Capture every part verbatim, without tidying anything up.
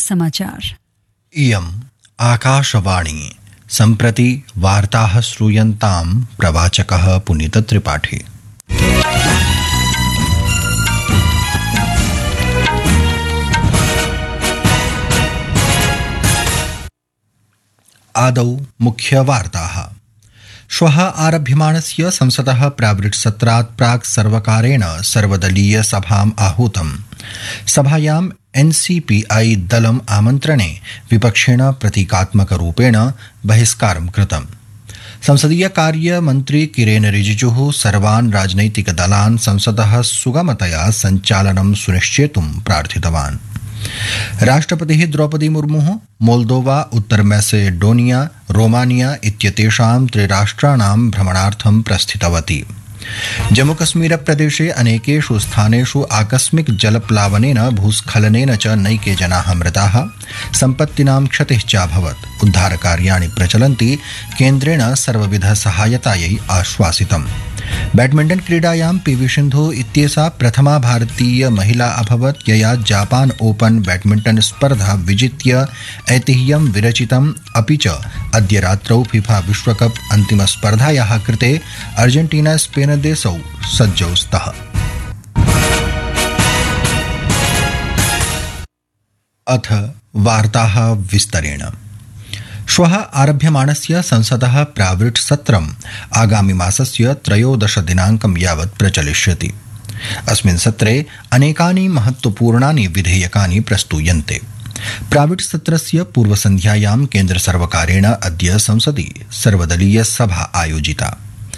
समाचार। इयम् आकाशवाणी। सम्प्रति वार्ताः श्रूयन्तां प्रवाचकः पुनीतत्रिपाठी। आदौ मुख्यवार्ताः। श्वः आरभ्यमाणस्य संसदः प्रावृट्सत्रात् प्राक् सर्वकारेण सर्वदलीय सभाम् आहूतम्। सभायाम् एनसीपीआई दलम् आमन्त्रणे विपक्षेण प्रतीकात्मकरूपेण बहिष्कारं कृतम्। संसदीय कार्य मन्त्री किरेन रिजिजुः सर्वान् राजनैतिकदलान् संसदः सुगमतया सञ्चालनं सुनिश्चेतुं प्रार्थितवान्। राष्ट्रपतिः द्रौपदी मुर्मुः मोल्दोवा, उत्तर मैसेडोनिया, रोमानिया इत्येतेषां त्रिराष्ट्राणां भ्रमणार्थं प्रस्थितवती। जम्मूकश्मीरप्रदेशे अनेकेषु स्थानेषु आकस्मिक जलप्लावनेन भूस्खलनेन च नैके जनाः मृताः, सम्पत्तीनां क्षतिः चाभवत्। उद्धारकार्याणि प्रचलन्ति, केन्द्रेण सर्वविधसहायतायै आश्वासितम्। बैडमिण्टन क्रीडायां पीवी सिन्धु इत्येषा प्रथमा भारतीय महिला अभवत्, यया जापान ओपन बैडमिण्टन स्पर्धा विजित्य ऐतिह्यं विरचितम्। अपि च अद्य रात्रौ फीफा विश्वकप अन्तिमस्पर्धायाः कृते अर्जेन्टीना स्पेन देशौ सज्जौ स्तः। अथ वार्ताः विस्तरेण। श्वः आरभ्यमाणस्य संसदः प्रावृट् सत्रम् आगामि मासस्य त्रयोदश दिनाङ्कं यावत् प्रचलिष्यति। अस्मिन् सत्रे अनेकानि महत्त्वपूर्णानि विधेयकानि प्रस्तूयन्ते। प्रावृट् सत्रस्य पूर्वसन्ध्यायां केन्द्रसर्वकारेण अद्य संसदि सर्वदलीय सभा आयोजिता।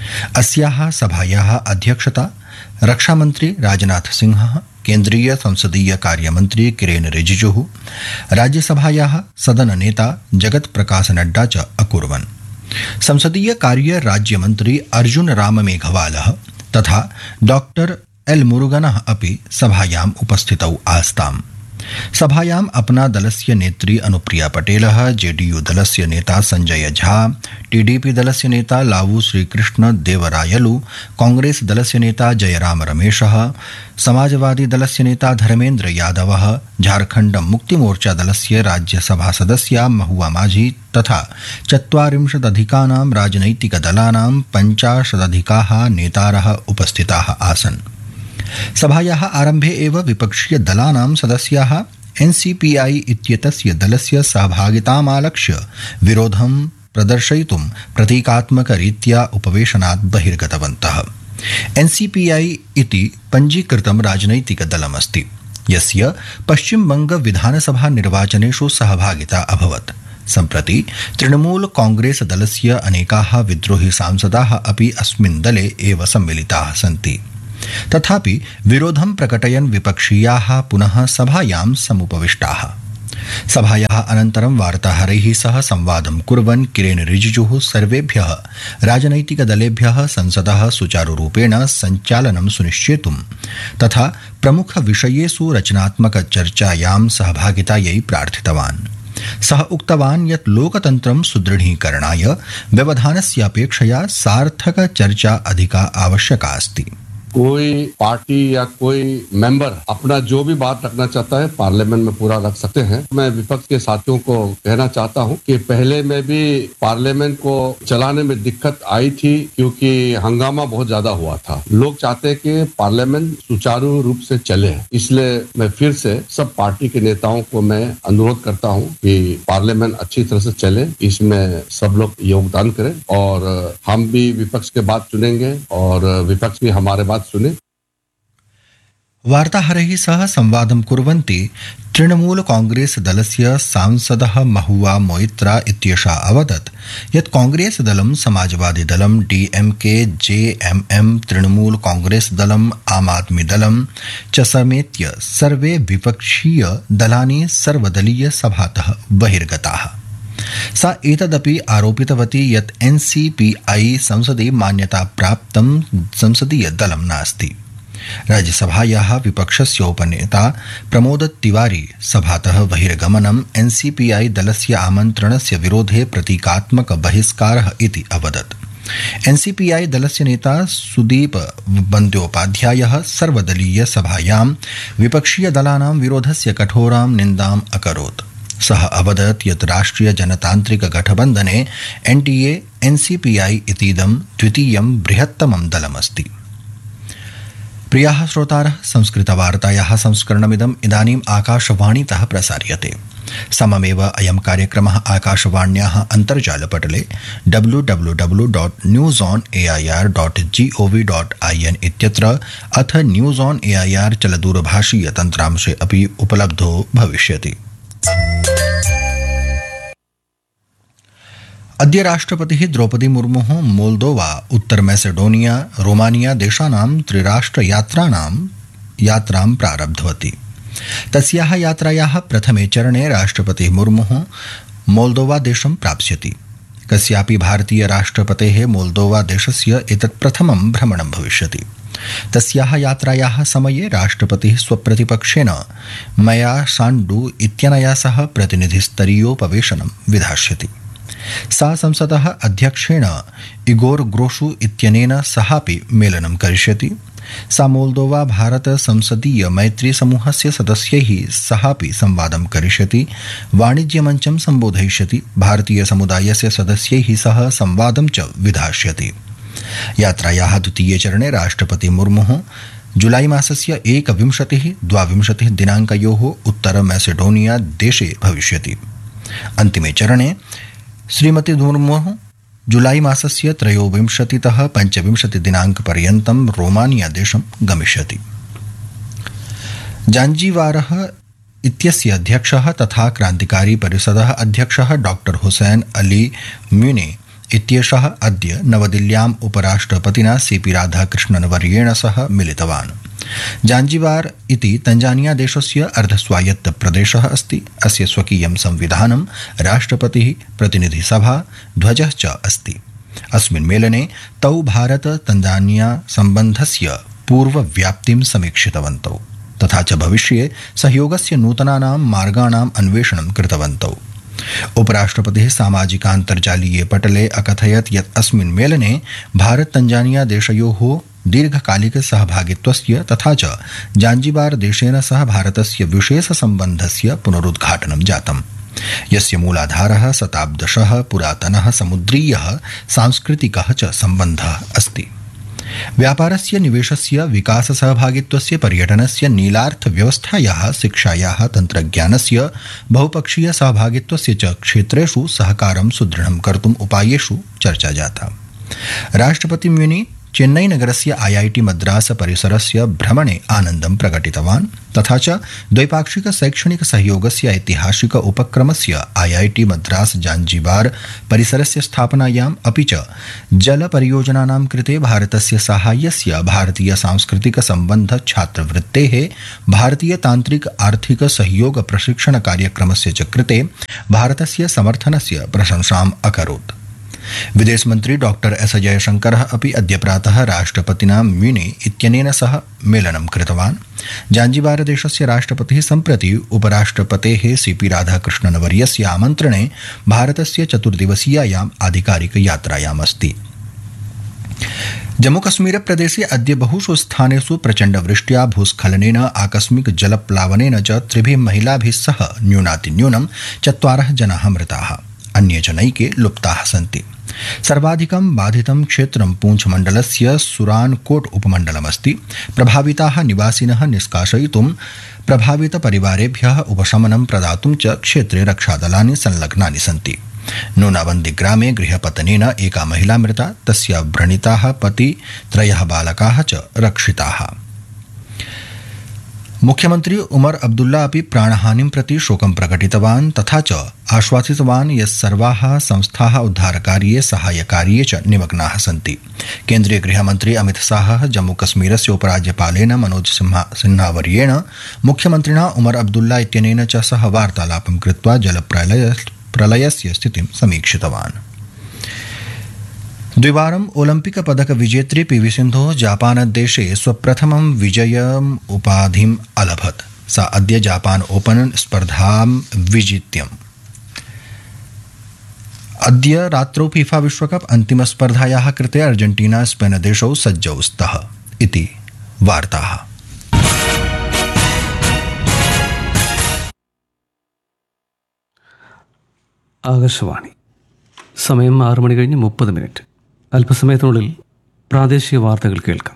अस्याः सभायाः अध्यक्षता रक्षामन्त्री राजनाथ सिंहः, केन्द्रीय संसदीय कार्यमन्त्री किरेन रिजिजुः, राज्यसभायाः सदननेता जगत प्रकाश नड्डा च अकुर्वन्। संसदीय कार्य राज्यमन्त्री अर्जुन राम मेघवालः तथा डॉक्टर एल मुरुगनः अपि सभायाम् उपस्थितौ आस्ताम्। सभायाम् अपना दलस्य नेत्री अनुप्रिया पटेलः, जेडीयू दलस्य नेता संजय झा, टीडीपी दलस्य नेता लावू श्रीकृष्ण देवरायलु, कांग्रेस दलस्य नेता जयराम रमेशः, समाजवादी दलस्य नेता धर्मेन्द्र यादवः, झारखण्ड मुक्तिमोर्चा दलस्य राज्यसभा सदस्या महुआ माझी तथा चत्वारिंशदधिकानां राजनैतिकदलानां पञ्चाशदधिकाः नेतारः उपस्थिताः आसन्। सभायाः आरम्भे एव विपक्षीय दलानां सदस्याः एनसीपीआई इत्येतस्य दलस्य सहभागितामालक्ष्य विरोधं प्रदर्शयितुं प्रतीकात्मकरीत्या उपवेशनात् बहिर्गतवन्तः। एनसीपीआई इति पञ्जीकृतं राजनैतिकदलमस्ति, यस्य पश्चिमबंग विधानसभा निर्वाचनेषु सहभागिता अभवत्। सम्प्रति तृणमूल कांग्रेस दलस्य अनेकाः विद्रोही सांसदाः अपि अस्मिन् दले एव सम्मिलिताः सन्ति। तथापि विरोधं प्रकटयन् विपक्षीयाः पुनः सभायां समुपविष्टाः। सभायाः अनन्तरं वार्ताहरैः सह संवादं कुर्वन् किरेन रिजिजुः सर्वेभ्यः राजनैतिकदलेभ्यः संसदः सुचारुरूपेण सञ्चालनं सुनिश्चेतुं तथा प्रमुखविषयेषु रचनात्मकचर्चायां सहभागितायै प्रार्थितवान्। सः उक्तवान् यत् लोकतन्त्रं सुदृढीकरणाय व्यवधानस्यापेक्षया सार्थकचर्चा अधिका आवश्यका अस्ति। कोई पार्टी या कोई मेंबर अपना जो भी बात रखना चाहता है पार्लियामेंट में पूरा रख सकते हैं। मैं विपक्ष के साथियों को कहना चाहता हूं कि पहले में भी पार्लियामेंट को चलाने में दिक्कत आई थी, क्योंकि हंगामा बहुत ज्यादा हुआ था। लोग चाहते हैं कि पार्लियामेंट सुचारू रूप से चले, इसलिए मैं फिर से सब पार्टी के नेताओं को मैं अनुरोध करता हूं कि पार्लियामेंट अच्छी तरह से चले, इसमें सब लोग योगदान करें और हम भी विपक्ष के बात सुनेंगे और विपक्ष भी हमारे बात सुने। वार्ताहरैः सह संवादं कुर्वन्ती तृणमूल कांग्रेस दलस्य सांसदः महुआ मोइत्रा इत्येषा अवदत् यत् कांग्रेस दलं, समाजवादी दलं, डीएमके, जेएमएम, तृणमूल कांग्रेस दलं, आम आदमी दलं च समेत्य सर्वे विपक्षीय दलानि सर्वदलीय सभातः बहिर्गताः। सा एतदपि आरोपितवती यत् एनसीपीआई संसदि मान्यता प्राप्तं संसदीय दलं नास्ति। राज्यसभायाः विपक्षस्य उपनेता प्रमोद तिवारी सभातः बहिर्गमनम् एनसीपीआई दलस्य आमन्त्रणस्य विरोधे प्रतीकात्मक बहिष्कारः इति अवदत्। एनसीपीआई दलस्य नेता सुदीप बन्द्योपाध्यायः सर्वदलीय सभायां विपक्षीय दलानां विरोधस्य कठोरां निन्दाम् अकरोत्। सः अवदत् यत् राष्ट्रिय जनतान्त्रिक गठबन्धने एनडीए एनसीपीआई इतीदं द्वितीयं बृहत्तमं दलमस्ति। प्रियाः श्रोतारः, संस्कृतवार्तायाः संस्करणमिदम् इदानीम् आकाशवाणीतः प्रसार्यते। सममेव अयं कार्यक्रमः आकाशवाण्याः अन्तर्जालपटले W W W dot news on A I are dot ji O V dot ऐ एन् इत्यत्र अथ न्यूस् आन् ए ऐ आर् चलदूरभाषीय तन्त्रांशे अपि उपलब्धो भविष्यति। अद्य राष्ट्रपतिः द्रौपदी मुर्मुः मोल्दोवा, उत्तर मैसेडोनिया, रोमानिया देशानां त्रिराष्ट्रयात्राणां यात्रां प्रारब्धवती। तस्याः यात्रायाः प्रथमे चरणे राष्ट्रपतिः मुर्मुः मोल्दोवा देशं प्राप्स्यति। कस्यापि भारतीय राष्ट्रपतेः मोल्दोवा देशस्य एतत् प्रथमं भ्रमणं भविष्यति। तस्याः यात्रायाः समये राष्ट्रपतिः स्वप्रतिपक्षेन मया साण्डू इत्यनया सह प्रतिनिधिस्तरीयोपवेशनं विधास्यति। सा संसदः अध्यक्षेण इगोर ग्रोशु इत्यनेन सहापि मेलनं करिष्यति। सा मोल्दोवा भारत संसदीय मैत्री समूहस्य सदस्यैः सहापि संवादं करिष्यति। वाणिज्यमञ्चं सम्बोधयिष्यति। भारतीय समुदायस्य सदस्यैः सह संवादं च विधास्यति। यात्रायाः द्वितीये चरणे राष्ट्रपति मुर्मुः जुलाई मासस्य एकविंशतिः द्वाविंशतिः दिनाङ्कयोः उत्तर मैसेडोनिया देशे भविष्यति। अन्तिमे चरणे श्रीमती मुर्मुः जुलाई मासस्य त्रयोविंशतितः पञ्चविंशतिदिनाङ्कपर्यन्तं रोमानिया देशं गमिष्यति। जाञ्जीवारः इत्यस्य अध्यक्षः तथा क्रान्तिकारी परिषदः अध्यक्षः डॉक्टर हुसैन अली म्यूने इत्येषः अद्य नवदिल्ल्याम् उपराष्ट्रपतिना सीपी राधाकृष्णन् वर्येण सह मिलितवान्। जाञ्जिबार इति तंजानिया देशस्य अर्धस्वायत्तप्रदेशः अस्ति। अस्य स्वकीयं संविधानं, राष्ट्रपतिः, प्रतिनिधिसभा, ध्वजः च अस्ति। अस्मिन् मेलने तौ भारत तंजानिया सम्बन्धस्य पूर्वव्याप्तिं समीक्षितवन्तौ तथा च भविष्ये सहयोगस्य नूतनानां मार्गाणाम् अन्वेषणं कृतवन्तौ। उपराष्ट्रपतिः सामाजिकान्तर्जालीये पटले अकथयत् यत् अस्मिन् मेलने भारत तंजानिया देशयोः दीर्घकालिक सहभागित्वस्य तथा च जाञ्जिबार देशेन सह भारतस्य विशेष सम्बन्धस्य पुनरुद्घाटनं जातम्, यस्य मूलाधारः शताब्दशः पुरातनः समुद्रीयः सांस्कृतिकः च सम्बन्धः अस्ति। व्यापारस्य, निवेशस्य, विकास सहभागित्वस्य, पर्यटनस्य, नीलार्थव्यवस्थायाः, शिक्षायाः, तन्त्रज्ञानस्य, बहुपक्षीय सहभागित्वस्य च क्षेत्रेषु सहकारं सुदृढं कर्तुम् उपायेषु चर्चा जाता। राष्ट्रपति म्यूनी चेन्नई नगरस्य आईआईटी मद्रास परिसरस्य भ्रमणे आनन्दं प्रकटितवान् तथा च द्वैपाक्षिक शैक्षणिक सहयोगस्य ऐतिहासिक उपक्रमस्य आईआईटी मद्रास जाञ्जिबार परिसरस्य स्थापनायाम् अपि च जल परियोजनानां कृते भारतस्य साहाय्यस्य, भारतीय सांस्कृतिक सम्बन्ध छात्रवृत्तेः, भारतीय तान्त्रिक आर्थिक सहयोग प्रशिक्षण कार्यक्रमस्य च कृते भारतस्य समर्थनस्य प्रशंसाम् अकरोत्। विदेश मंत्री डॉक्टर एस जयशंकरः अपि अद्य प्रातः राष्ट्रपतिना म्यूने इत्यनेन सह मेलनं कृतवान्। जाञ्जिबार देशस्य राष्ट्रपतिः सम्प्रति उपराष्ट्रपतेः सीपी राधाकृष्णन् वर्यस्य आमन्त्रणे भारतस्य चतुर्दिवसीयायाम् आधिकारिक यात्रायाम् अस्ति। जम्मूकश्मीर प्रदेशे अद्य बहुषु स्थानेषु प्रचण्डवृष्ट्या, भूस्खलनेन, आकस्मिक जलप्लावनेन च त्रिभिः महिलाभिः सह न्यूनातिन्यूनं चत्वारः जनाः मृताः, अन्ये च नैके लुप्ताः सन्ति। सर्वाधिकं बाधितं क्षेत्रं पूंछ मण्डलस्य सुरानकोट उपमण्डलमस्ति। प्रभाविताः निवासिनः निष्कासयितुं, प्रभावितपरिवारेभ्यः उपशमनं प्रदातुं च क्षेत्रे रक्षादलानि संलग्नानि सन्ति। नूनाबन्दी ग्रामे गृहपतनेन एका महिला मृता, तस्याः व्रणिताः पति, त्रयः बालकाः च रक्षिताः। मुख्यमंत्री उमर अब्दुल्ला अपि प्राणहानिं प्रति शोकं प्रकटितवान् तथा च आश्वासितवान् यत् सर्वाः संस्थाः उद्धारकार्ये, साहाय्यकार्ये च निमग्नाः सन्ति। केन्द्रीय गृहमन्त्री अमित शाहः जम्मूकश्मीरस्य उपराज्यपालेन मनोज सिन्हावर्येण मुख्यमन्त्रिणा उमर अब्दुल्ला इत्यनेन च सह वार्तालापं कृत्वा जलप्रलय प्रलयस्य स्थितिं समीक्षितवान्। द्विवारम् ओलम्पिक पदक विजेत्री पीवी सिन्धुः जापानदेशे स्वप्रथमं विजयम् उपाधिम् अलभत्। सा अद्य जापान ओपन स्पर्धां विजित्यम्। अद्य रात्रौ फीफा विश्वकप अन्तिमस्पर्धायाः कृते अर्जेंटीना स्पेन देशौ सज्जौ स्तः इति वार्ताः। ആകാശവാണി. സമയം ആറു മണി കഴിഞ്ഞ് മുപ്പത് മിനിറ്റ്. അല്പസമയത്തിനുള്ളിൽ പ്രാദേശിക വാർത്തകൾ കേൾക്കാം.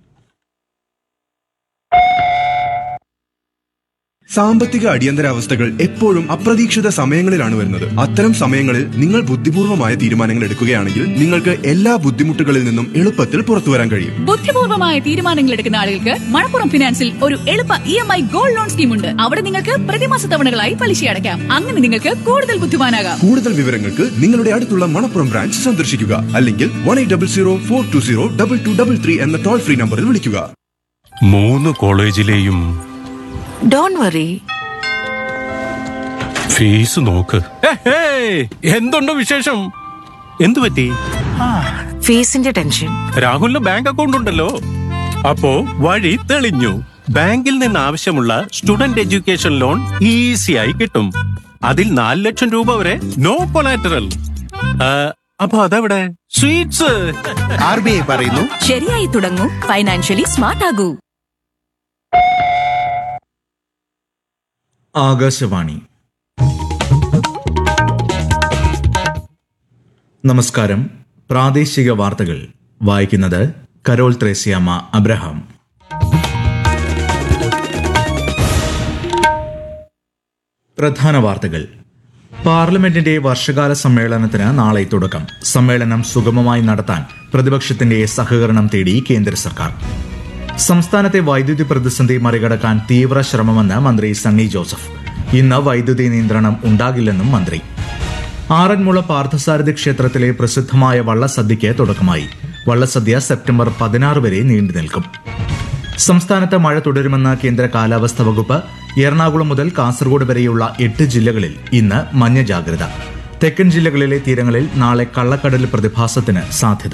സാമ്പത്തിക അടിയന്തരാവസ്ഥകൾ എപ്പോഴും അപ്രതീക്ഷിത സമയങ്ങളിലാണ് വരുന്നത്. അത്തരം സമയങ്ങളിൽ നിങ്ങൾ ബുദ്ധിപൂർവമായ തീരുമാനങ്ങൾ എടുക്കുകയാണെങ്കിൽ നിങ്ങൾക്ക് എല്ലാ ബുദ്ധിമുട്ടുകളിൽ നിന്നും എളുപ്പത്തിൽ പുറത്തു വരാൻ കഴിയും. ബുദ്ധിപൂർവമായ തീരുമാനങ്ങൾ എടുക്കുന്ന ആളുകൾക്ക് മണപ്പുറം ഫിനാൻസിൽ ഒരു എളുപ്പ E M I gold loan scheme ഉണ്ട്. അവിടെ നിങ്ങൾക്ക് പ്രതിമാസ തവണകളായി പലിശ അടയ്ക്കാം. അങ്ങനെ നിങ്ങൾക്ക് കൂടുതൽ ബുദ്ധിമാനാകാം. കൂടുതൽ വിവരങ്ങൾക്ക് നിങ്ങളുടെ അടുത്തുള്ള മണപ്പുറം ബ്രാഞ്ച് സന്ദർശിക്കുക, അല്ലെങ്കിൽ one eight double zero four to zero double two double three എന്ന ടോൾ ഫ്രീ നമ്പറിൽ വിളിക്കുക. മൂന്ന് കോളേജിലെയും ഡോണ്ട് വറി, ഫീസ് നോക്ക്. എന്തുണ്ട് വിശേഷം? എന്തു പറ്റി? ഫീസിന്റെ ടെൻഷൻ. രാഹുലിന് ബാങ്ക് അക്കൗണ്ട് ഉണ്ടല്ലോ, അപ്പോ വഴി തെളിഞ്ഞു. ബാങ്കിൽ നിന്ന് ആവശ്യമുള്ള സ്റ്റുഡന്റ് എഡ്യൂക്കേഷൻ ലോൺ ഈസിയായി കിട്ടും. അതിൽ നാല് ലക്ഷം രൂപ വരെ നോ കൊളാറ്ററൽ. അപ്പൊ അതെവിടെ? സ്വീറ്റ്സ്. ആർ ബി ഐ പറയുന്നു, ശരിയായി തുടങ്ങൂ, ഫൈനാൻഷ്യലി സ്മാർട്ട് ആകൂ. ആകാശവാണി. നമസ്കാരം. പ്രാദേശിക വാർത്തകൾ വായിക്കുന്നത് കരോൾ ത്രേസ്യാമ്മ അബ്രഹാം. പ്രധാന വാർത്തകൾ. പാർലമെന്റിന്റെ വർഷകാല സമ്മേളനത്തിന് നാളെ തുടക്കം. സമ്മേളനം സുഗമമായി നടത്താൻ പ്രതിപക്ഷത്തിന്റെ സഹകരണം തേടി കേന്ദ്ര സർക്കാർ. സംസ്ഥാനത്തെ വൈദ്യുതി പ്രതിസന്ധി മറികടക്കാൻ തീവ്ര ശ്രമമെന്ന് മന്ത്രി സണ്ണി ജോസഫ്. ഇന്ന് വൈദ്യുതി നിയന്ത്രണം ഉണ്ടാകില്ലെന്നും മന്ത്രി. ആറന്മുള പാർത്ഥസാരഥി ക്ഷേത്രത്തിലെ പ്രസിദ്ധമായ വള്ളസദ്യയ്ക്ക് തുടക്കമായി. വള്ളസദ്യ സെപ്റ്റംബർ പതിനാറ് വരെ നീണ്ടു നിൽക്കും. സംസ്ഥാനത്ത് മഴ തുടരുമെന്ന് കേന്ദ്ര കാലാവസ്ഥാ വകുപ്പ്. എറണാകുളം മുതൽ കാസർഗോഡ് വരെയുള്ള എട്ട് ജില്ലകളിൽ ഇന്ന് മഞ്ഞ ജാഗ്രത. തെക്കൻ ജില്ലകളിലെ തീരങ്ങളിൽ നാളെ കള്ളക്കടൽ പ്രതിഭാസത്തിന് സാധ്യത.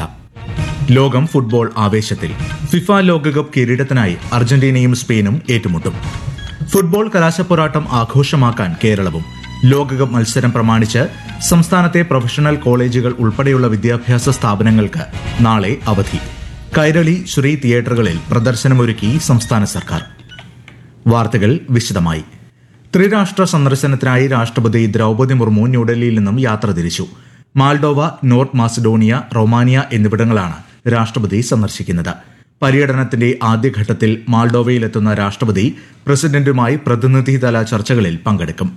ലോകം ഫുട്ബോൾ ആവേശത്തിൽ. ഫിഫ ലോകകപ്പ് കിരീടത്തിനായി അർജന്റീനയും സ്പെയിനും ഏറ്റുമുട്ടും. ഫുട്ബോൾ കലാശപ്പോരാട്ടം ആഘോഷമാക്കാൻ കേരളവും. ലോകകപ്പ് മത്സരം പ്രമാണിച്ച് സംസ്ഥാനത്തെ പ്രൊഫഷണൽ കോളേജുകൾ ഉൾപ്പെടെയുള്ള വിദ്യാഭ്യാസ സ്ഥാപനങ്ങൾക്ക് നാളെ അവധി. കൈരളി, ശ്രീ തിയേറ്ററുകളിൽ പ്രദർശനമൊരുക്കി സംസ്ഥാന സർക്കാർ. വാർത്തകൾ വിശദമായി. ത്രിരാഷ്ട്ര സന്ദർശനത്തിനായി രാഷ്ട്രപതി ദ്രൗപദി മുർമു ന്യൂഡൽഹിയിൽ നിന്നും യാത്ര തിരിച്ചു. മാൾഡോവ, നോർത്ത് മാസിഡോണിയ, റൊമാനിയ എന്നിവിടങ്ങളാണ് രാഷ്ട്രപതി സന്ദർശിക്കുന്നത്. പര്യടനത്തിന്റെ ആദ്യഘട്ടത്തിൽ മാൾഡോവയിലെത്തുന്ന രാഷ്ട്രപതി പ്രസിഡന്റുമായി പ്രതിനിധിതല ചർച്ചകളിൽ പങ്കെടുക്കും.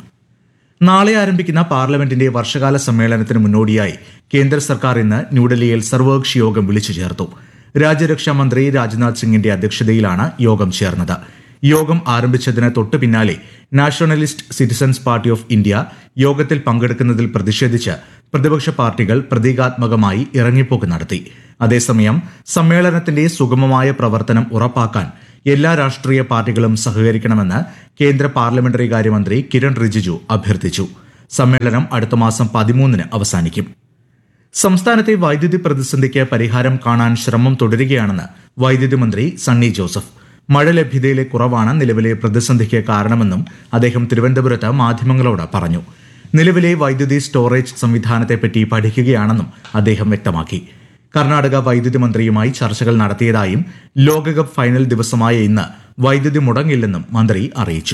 നാളെ ആരംഭിക്കുന്ന പാർലമെന്റിന്റെ വർഷകാല സമ്മേളനത്തിന് മുന്നോടിയായി കേന്ദ്ര സർക്കാർ ഇന്ന് ന്യൂഡൽഹിയിൽ സർവകക്ഷി യോഗം വിളിച്ചു ചേർത്തു. രാജ്യരക്ഷാ മന്ത്രി രാജ്നാഥ് സിംഗിന്റെ അധ്യക്ഷതയിലാണ് യോഗം ചേർന്നത്. യോഗം ആരംഭിച്ചതിന് തൊട്ടു പിന്നാലെ nationalist citizens party of India യോഗത്തിൽ പങ്കെടുക്കുന്നതിൽ പ്രതിഷേധിച്ച് പ്രതിപക്ഷ പാർട്ടികൾ പ്രതീകാത്മകമായി ഇറങ്ങിപ്പോക്ക് നടത്തി. അതേസമയം സമ്മേളനത്തിന്റെ സുഗമമായ പ്രവർത്തനം ഉറപ്പാക്കാൻ എല്ലാ രാഷ്ട്രീയ പാർട്ടികളും സഹകരിക്കണമെന്ന് കേന്ദ്ര പാർലമെന്ററി കാര്യമന്ത്രി കിരൺ റിജിജു അഭ്യർത്ഥിച്ചു. സമ്മേളനം അടുത്ത മാസം പതിമൂന്നിന് അവസാനിക്കും. സംസ്ഥാനത്തെ വൈദ്യുതി പ്രതിസന്ധിക്ക് പരിഹാരം കാണാൻ ശ്രമം തുടരുകയാണെന്ന് വൈദ്യുതി മന്ത്രി സണ്ണി ജോസഫ്. മഴ ലഭ്യതയിലെ കുറവാണ് നിലവിലെ പ്രതിസന്ധിക്ക് കാരണമെന്നും അദ്ദേഹം തിരുവനന്തപുരത്ത് മാധ്യമങ്ങളോട് പറഞ്ഞു. നിലവിലെ വൈദ്യുതി സ്റ്റോറേജ് സംവിധാനത്തെപ്പറ്റി പഠിക്കുകയാണെന്നും അദ്ദേഹം വ്യക്തമാക്കി. കർണാടക വൈദ്യുതി മന്ത്രിയുമായി ചർച്ചകൾ നടത്തിയതായും ലോകകപ്പ് ഫൈനൽ ദിവസമായ ഇന്ന് വൈദ്യുതി മുടങ്ങില്ലെന്നും മന്ത്രി അറിയിച്ചു.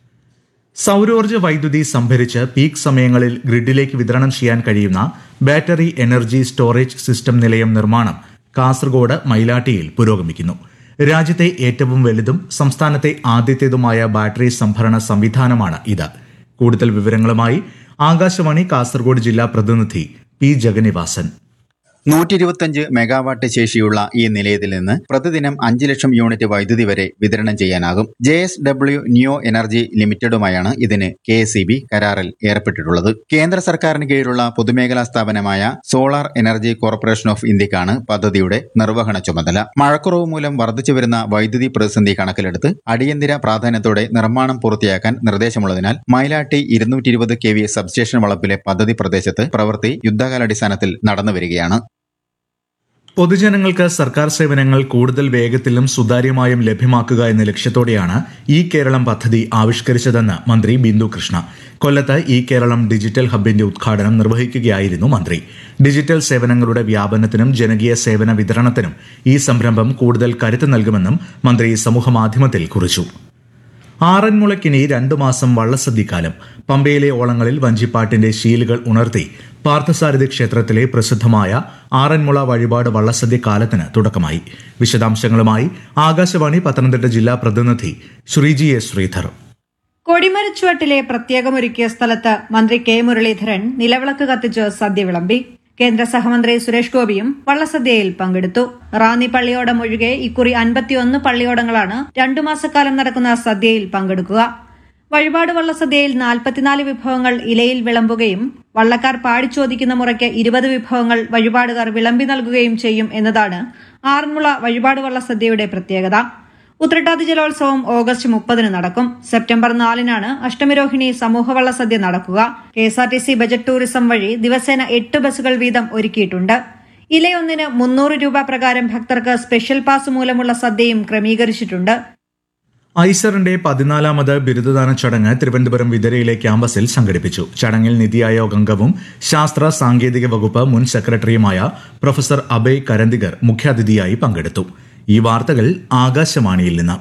സൌരോർജ്ജ വൈദ്യുതി സംഭരിച്ച് പീക്ക് സമയങ്ങളിൽ ഗ്രിഡിലേക്ക് വിതരണം ചെയ്യാൻ കഴിയുന്ന ബാറ്ററി എനർജി സ്റ്റോറേജ് സിസ്റ്റം നിലയം നിർമ്മാണം കാസർഗോഡ് മൈലാട്ടിയിൽ പുരോഗമിക്കുന്നു. രാജ്യത്തെ ഏറ്റവും വലുതും സംസ്ഥാനത്തെ ആദ്യത്തേതുമായ ബാറ്ററി സംഭരണ സംവിധാനമാണ് ഇത്. കൂടുതൽ വിവരങ്ങളുമായി ആകാശവാണി കാസർഗോഡ് ജില്ലാ പ്രതിനിധി പി ജഗന്നിവാസൻ. നൂറ്റി ഇരുപത്തിയഞ്ച് മെഗാവാട്ട് ശേഷിയുള്ള ഈ നിലയത്തിൽ നിന്ന് പ്രതിദിനം അഞ്ച് ലക്ഷം യൂണിറ്റ് വൈദ്യുതി വരെ വിതരണം ചെയ്യാനാകും. ജെ എസ് ഡബ്ല്യു നിയോ എനർജി ലിമിറ്റഡുമായാണ് ഇതിന് കെ എസ് ഇ ബി കരാറിൽ ഏർപ്പെട്ടിട്ടുള്ളത്. കേന്ദ്ര സർക്കാരിന് കീഴിലുള്ള പൊതുമേഖലാ സ്ഥാപനമായ സോളാർ എനർജി കോർപ്പറേഷൻ ഓഫ് ഇന്ത്യക്കാണ് പദ്ധതിയുടെ നിർവഹണ ചുമതല. മഴക്കുറവ് മൂലം വർദ്ധിച്ചുവരുന്ന വൈദ്യുതി പ്രതിസന്ധി കണക്കിലെടുത്ത് അടിയന്തര പ്രാധാന്യത്തോടെ നിർമ്മാണം പൂർത്തിയാക്കാൻ നിർദ്ദേശമുള്ളതിനാൽ മൈലാട്ടി ഇരുന്നൂറ്റി ഇരുപത് കെ വി സബ്സ്റ്റേഷൻ വളപ്പിലെ പദ്ധതി പ്രദേശത്ത് പ്രവൃത്തി യുദ്ധകാലാടിസ്ഥാനത്തിൽ നടന്നുവരികയാണ്. പൊതുജനങ്ങൾക്ക് സർക്കാർ സേവനങ്ങൾ കൂടുതൽ വേഗത്തിലും സുതാര്യമായും ലഭ്യമാക്കുക എന്ന ലക്ഷ്യത്തോടെയാണ് ഈ കേരളം പദ്ധതി ആവിഷ്കരിച്ചതെന്ന് മന്ത്രി ബിന്ദു കൃഷ്ണ. കൊല്ലത്ത് ഈ കേരളം ഡിജിറ്റൽ ഹബിന്റെ ഉദ്ഘാടനം നിർവഹിക്കുകയായിരുന്നു മന്ത്രി. ഡിജിറ്റൽ സേവനങ്ങളുടെ വ്യാപനത്തിനും ജനകീയ സേവന വിതരണത്തിനും ഈ സംരംഭം കൂടുതൽ കരുത്ത് നൽകുമെന്നും മന്ത്രി സമൂഹമാധ്യമത്തിൽ കുറിച്ചു. ആറന്മുളയ്ക്കിനി രണ്ടു മാസം വള്ളസദ്യക്കാലം. പമ്പയിലെ ഓളങ്ങളിൽ വഞ്ചിപ്പാട്ടിന്റെ ശീലുകൾ ഉണർത്തി പാർത്ഥസാരഥി ക്ഷേത്രത്തിലെ പ്രസിദ്ധമായ ആറന്മുള വഴിപാട് വള്ളസദ്യ കാലത്തിന് തുടക്കമായി. വിശദാംശങ്ങളുമായി ആകാശവാണി പത്തനംതിട്ട ജില്ലാ പ്രതിനിധി ശ്രീജി എസ് ശ്രീധർ. കൊടിമരച്ചുവട്ടിലെ പ്രത്യേകമൊരുക്കിയ സ്ഥലത്ത് മന്ത്രി കെ മുരളീധരൻ നിലവിളക്ക് കത്തിച്ച് സദ്യ വിളമ്പി. കേന്ദ്ര സഹമന്ത്രി സുരേഷ് ഗോപിയും വള്ളസദ്യയിൽ പങ്കെടുത്തു. റാന്നി പള്ളിയോടം ഒഴികെ ഇക്കുറി അൻപത്തിയൊന്ന് പള്ളിയോടങ്ങളാണ് രണ്ടു മാസക്കാലം നടക്കുന്ന സദ്യയിൽ പങ്കെടുക്കുക. വഴിപാട് വള്ളസദ്യയിൽ നാൽപ്പത്തിനാല് വിഭവങ്ങൾ ഇലയിൽ വിളമ്പുകയും വള്ളക്കാർ പാടിച്ചോദിക്കുന്ന മുറയ്ക്ക് ഇരുപത് വിഭവങ്ങൾ വഴിപാടുകാർ വിളമ്പി നൽകുകയും ചെയ്യും എന്നതാണ് ആറന്മുള വഴിപാട് വള്ളസദ്യയുടെ പ്രത്യേകത. ഉത്രട്ടാതി ജലോത്സവം ഓഗസ്റ്റ് മുപ്പതിന് നടക്കും. സെപ്റ്റംബർ നാലിനാണ് അഷ്ടമിരോഹിണി സമൂഹവള്ള സദ്യ നടക്കുക. K S R T C budget tourism വഴി ദിവസേന എട്ട് ബസ്സുകൾ വീതം ഒരുക്കിയിട്ടുണ്ട്. ഇലയൊന്നിന് മുന്നൂറ് രൂപ പ്രകാരം ഭക്തർക്ക് സ്പെഷ്യൽ പാസ് മൂലമുള്ള സദ്യയും ക്രമീകരിച്ചിട്ടുണ്ട്. ഐസറിന്റെ പതിനാലാമത് ബിരുദദാന ചടങ്ങ് തിരുവനന്തപുരം വിതരയിലെ ക്യാമ്പസിൽ സംഘടിപ്പിച്ചു. ചടങ്ങിൽ നിതി ആയോഗ് അംഗവും ശാസ്ത്ര സാങ്കേതിക വകുപ്പ് മുൻ സെക്രട്ടറിയുമായ പ്രൊഫസർ അഭയ് കരന്തികർ മുഖ്യാതിഥിയായി പങ്കെടുത്തു. ഈ വാർത്തകൾ ആകാശവാണിയിൽ നിന്ന്.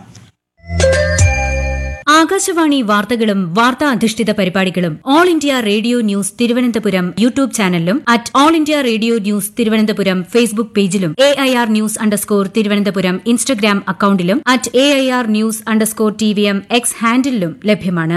ആകാശവാണി വാർത്തകളും വാർത്താ അധിഷ്ഠിത പരിപാടികളും all India radio news Thiruvananthapuram YouTube ചാനലിലും at all India radio news Thiruvananthapuram Facebook പേജിലും A I R news underscore Thiruvananthapuram Instagram അക്കൌണ്ടിലും at A I R news underscore T V M X ഹാൻഡിലും ലഭ്യമാണ്.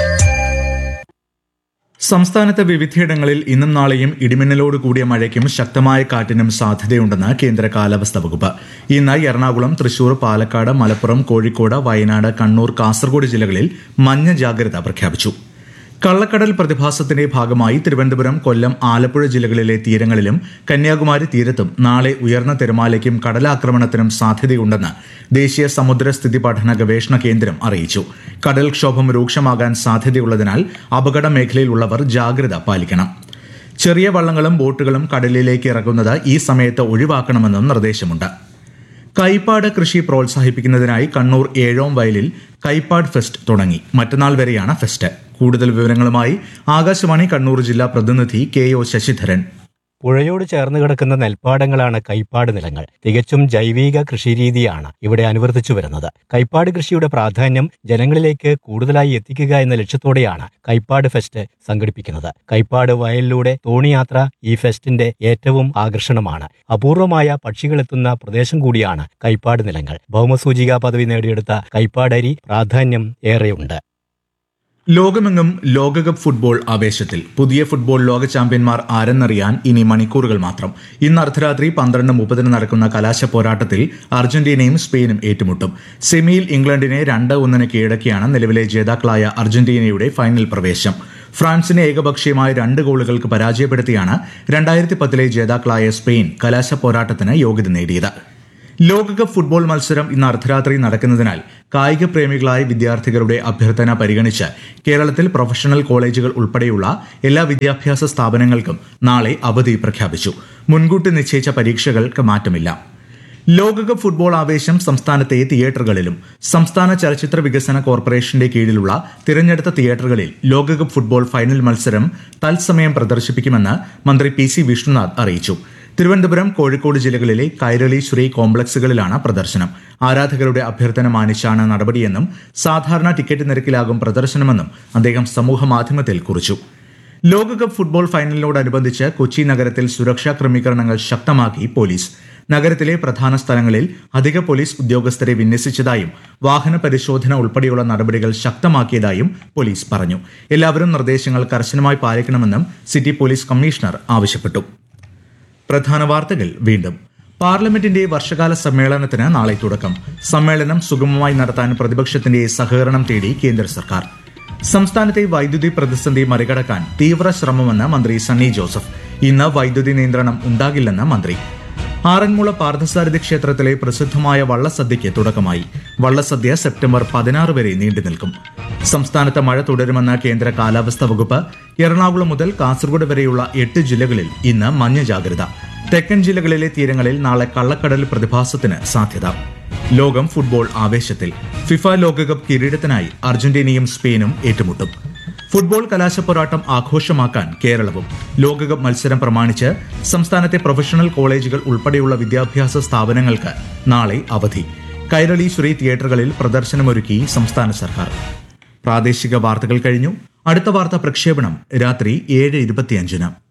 സംസ്ഥാനത്ത് വിവിധയിടങ്ങളിൽ ഇന്നും നാളെയും ഇടിമിന്നലോട് കൂടിയ മഴയ്ക്കും ശക്തമായ കാറ്റിനും സാധ്യതയുണ്ടെന്ന് കേന്ദ്ര കാലാവസ്ഥാ വകുപ്പ്. ഇന്ന് എറണാകുളം, തൃശൂർ, പാലക്കാട്, മലപ്പുറം, കോഴിക്കോട്, വയനാട്, കണ്ണൂർ, കാസർഗോഡ് ജില്ലകളിൽ മഞ്ഞ ജാഗ്രത പ്രഖ്യാപിച്ചു. കള്ളക്കടൽ പ്രതിഭാസത്തിന്റെ ഭാഗമായി തിരുവനന്തപുരം, കൊല്ലം, ആലപ്പുഴ ജില്ലകളിലെ തീരങ്ങളിലും കന്യാകുമാരി തീരത്തും നാളെ ഉയർന്ന തിരമാലയ്ക്കും കടലാക്രമണത്തിനും സാധ്യതയുണ്ടെന്ന് ദേശീയ സമുദ്രസ്ഥിതി പഠന ഗവേഷണ കേന്ദ്രം അറിയിച്ചു. കടൽക്ഷോഭം രൂക്ഷമാകാൻ സാധ്യതയുള്ളതിനാൽ അപകട മേഖലയിലുള്ളവർ ജാഗ്രത പാലിക്കണം. ചെറിയ വള്ളങ്ങളും ബോട്ടുകളും കടലിലേക്ക് ഇറങ്ങുന്നത് ഈ സമയത്ത് ഒഴിവാക്കണമെന്നും നിർദ്ദേശമുണ്ട്. കൈപ്പാട് കൃഷി പ്രോത്സാഹിപ്പിക്കുന്നതിനായി കണ്ണൂർ ഏഴോം വയലിൽ കൈപ്പാട് ഫെസ്റ്റ് തുടങ്ങി. മറ്റന്നാൾ വരെയാണ് ഫെസ്റ്റ്. കൂടുതൽ വിവരങ്ങളുമായി ആകാശവാണി കണ്ണൂർ ജില്ലാ പ്രതിനിധി കെ ഒ ശശിധരൻ. പുഴയോട് ചേർന്ന് കിടക്കുന്ന നെൽപ്പാടങ്ങളാണ് കൈപ്പാട് നിലങ്ങൾ. തികച്ചും ജൈവിക കൃഷിരീതിയാണ് ഇവിടെ അനുവർത്തിച്ചു വരുന്നത്. കൈപ്പാട് കൃഷിയുടെ പ്രാധാന്യം ജനങ്ങളിലേക്ക് കൂടുതലായി എത്തിക്കുക എന്ന ലക്ഷ്യത്തോടെയാണ് കൈപ്പാട് ഫെസ്റ്റ് സംഘടിപ്പിക്കുന്നത്. കൈപ്പാട് വയലിലൂടെ തോണിയാത്ര ഈ ഫെസ്റ്റിന്റെ ഏറ്റവും ആകർഷണമാണ്. അപൂർവമായ പക്ഷികളെത്തുന്ന പ്രദേശം കൂടിയാണ് കൈപ്പാട് നിലങ്ങൾ. ഭൗമസൂചികാ പദവി നേടിയെടുത്ത കൈപ്പാടരി പ്രാധാന്യം ഏറെയുണ്ട്. ലോകമെങ്ങും ലോകകപ്പ് ഫുട്ബോൾ ആവേശത്തിൽ. പുതിയ ഫുട്ബോൾ ലോക ചാമ്പ്യന്മാർ ആരെന്നറിയാൻ ഇനി മണിക്കൂറുകൾ മാത്രം. ഇന്ന് അർദ്ധരാത്രി പന്ത്രണ്ട് മുപ്പതിന് നടക്കുന്ന കലാശ പോരാട്ടത്തിൽ അർജന്റീനയും സ്പെയിനും ഏറ്റുമുട്ടും. സെമിയിൽ ഇംഗ്ലണ്ടിനെ രണ്ട് ഒന്നിന് കീഴടക്കിയാണ് നിലവിലെ ജേതാക്കളായ അർജന്റീനയുടെ ഫൈനൽ പ്രവേശം. ഫ്രാൻസിനെ ഏകപക്ഷീയമായ രണ്ട് ഗോളുകൾക്ക് പരാജയപ്പെടുത്തിയാണ് രണ്ടായിരത്തി പത്തിലെ ജേതാക്കളായ സ്പെയിൻ കലാശ പോരാട്ടത്തിന് യോഗ്യത നേടിയത്. ലോകകപ്പ് ഫുട്ബോൾ മത്സരം ഇന്ന് അർദ്ധരാത്രി നടക്കുന്നതിനാൽ കായിക പ്രേമികളായ വിദ്യാർത്ഥികളുടെ അഭ്യർത്ഥന പരിഗണിച്ച് കേരളത്തിൽ പ്രൊഫഷണൽ കോളേജുകൾ ഉൾപ്പെടെയുള്ള എല്ലാ വിദ്യാഭ്യാസ സ്ഥാപനങ്ങൾക്കും നാളെ അവധി പ്രഖ്യാപിച്ചു. മുൻകൂട്ടി നിശ്ചയിച്ച പരീക്ഷകൾക്ക് മാറ്റമില്ല. ലോകകപ്പ് ഫുട്ബോൾ ആവേശം സംസ്ഥാനത്തെ തിയേറ്ററുകളിലും. സംസ്ഥാന ചലച്ചിത്ര വികസന കോർപ്പറേഷന്റെ കീഴിലുള്ള തിരഞ്ഞെടുത്ത തിയേറ്ററുകളിൽ ലോകകപ്പ് ഫുട്ബോൾ ഫൈനൽ മത്സരം തത്സമയം പ്രദർശിപ്പിക്കുമെന്ന് മന്ത്രി പി സി വിഷ്ണുനാഥ് അറിയിച്ചു. തിരുവനന്തപുരം, കോഴിക്കോട് ജില്ലകളിലെ കൈരളി, ശ്രീ കോംപ്ലക്സുകളിലാണ് പ്രദർശനം. ആരാധകരുടെ അഭ്യർത്ഥന മാനിച്ചാണ് നടപടിയെന്നും സാധാരണ ടിക്കറ്റ് നിരക്കിലാകും പ്രദർശനമെന്നും അദ്ദേഹം സമൂഹമാധ്യമത്തിൽ കുറിച്ചു. ലോകകപ്പ് ഫുട്ബോൾ ഫൈനലിനോടനുബന്ധിച്ച് കൊച്ചി നഗരത്തിൽ സുരക്ഷാ ക്രമീകരണങ്ങൾ ശക്തമാക്കി പോലീസ്. നഗരത്തിലെ പ്രധാന സ്ഥലങ്ങളിൽ അധിക പോലീസ് ഉദ്യോഗസ്ഥരെ വിന്യസിച്ചതായും വാഹന പരിശോധന ഉൾപ്പെടെയുള്ള നടപടികൾ ശക്തമാക്കിയതായും പോലീസ് പറഞ്ഞു. എല്ലാവരും നിർദ്ദേശങ്ങൾ കർശനമായി പാലിക്കണമെന്നും സിറ്റി പോലീസ് കമ്മീഷണർ ആവശ്യപ്പെട്ടു. പ്രധാന വാർത്തകൾ വീണ്ടും. പാർലമെന്റിന്റെ വർഷകാല സമ്മേളനത്തിന് നാളെ തുടക്കം. സമ്മേളനം സുഗമമായി നടത്താൻ പ്രതിപക്ഷത്തിന്റെ സഹകരണം തേടി കേന്ദ്ര സർക്കാർ. സംസ്ഥാനത്തെ വൈദ്യുതി പ്രതിസന്ധി മറികടക്കാൻ തീവ്ര ശ്രമമെന്ന് മന്ത്രി സണ്ണി ജോസഫ്. ഇന്ന് വൈദ്യുതി നിയന്ത്രണം ഉണ്ടാകില്ലെന്ന് മന്ത്രി. ആറന്മുള പാർത്ഥസാരഥി ക്ഷേത്രത്തിലെ പ്രസിദ്ധമായ വള്ളസദ്യയ്ക്ക് തുടക്കമായി. വള്ളസദ്യ സെപ്റ്റംബർ പതിനാറ് വരെ നീണ്ടുനിൽക്കും. സംസ്ഥാനത്ത് മഴ തുടരുമെന്ന് കേന്ദ്ര കാലാവസ്ഥാ വകുപ്പ്. എറണാകുളം മുതൽ കാസർഗോഡ് വരെയുള്ള എട്ട് ജില്ലകളിൽ ഇന്ന് മഞ്ഞ ജാഗ്രത. തെക്കൻ ജില്ലകളിലെ തീരങ്ങളിൽ നാളെ കള്ളക്കടൽ പ്രതിഭാസത്തിന് സാധ്യത. ലോകം ഫുട്ബോൾ ആവേശത്തിൽ. ഫിഫ ലോകകപ്പ് കിരീടത്തിനായി അർജന്റീനയും സ്പെയിനും ഏറ്റുമുട്ടും. ഫുട്ബോൾ കലാശപ്പോരാട്ടം ആഘോഷമാക്കാൻ കേരളവും. ലോകകപ്പ് മത്സരം പ്രമാണിച്ച് സംസ്ഥാനത്തെ പ്രൊഫഷണൽ കോളേജുകൾ ഉൾപ്പെടെയുള്ള വിദ്യാഭ്യാസ സ്ഥാപനങ്ങൾക്ക് നാളെ അവധി. കൈരളി ശ്രീ തിയേറ്ററുകളിൽ പ്രദർശനമൊരുക്കി സംസ്ഥാന സർക്കാർ. പ്രാദേശിക വാർത്തകൾ കഴിഞ്ഞു. അടുത്ത വാർത്താ പ്രക്ഷേപണം രാത്രി ഏഴ് ഇരുപത്തിയഞ്ചിന്.